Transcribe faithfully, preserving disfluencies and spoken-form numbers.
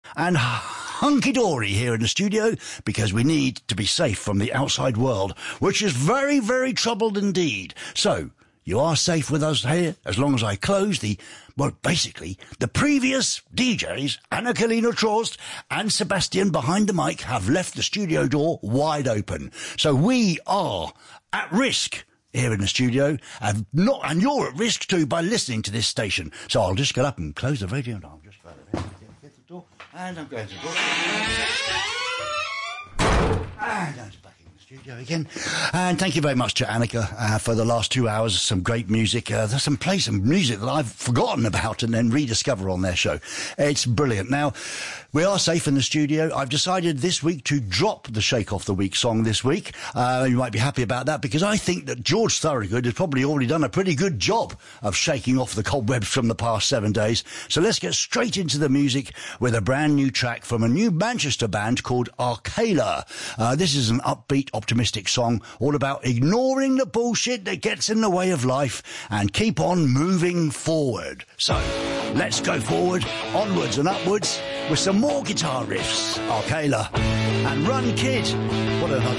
and hunky-dory here in the studio because we need to be safe from the outside world, which is very, very troubled indeed. So, you are safe with us here as long as I close the, well, basically, the previous D Js, Anna Kalina Trost and Sebastian behind the mic, have left the studio door wide open. So we are at risk here in the studio, and not, and you're at risk too by listening to this station. So I'll just get up and close the radio, and I'll just go over there, get, get the door, and I'm going to the door. And I'm back in the studio again. And thank you very much to Annika uh, for the last two hours. Some great music. Uh, there's some play some music that I've forgotten about and then rediscover on their show. It's brilliant. Now, we are safe in the studio. I've decided this week to drop the Shake Off the Week song this week. Uh, you might be happy about that because I think that George Thorogood has probably already done a pretty good job of shaking off the cobwebs from the past seven days. So let's get straight into the music with a brand new track from a new Manchester band called Arcala. Uh, this is an upbeat, optimistic song all about ignoring the bullshit that gets in the way of life and keep on moving forward. So let's go forward, onwards and upwards with some more guitar riffs. Arcala and Run Kid. What another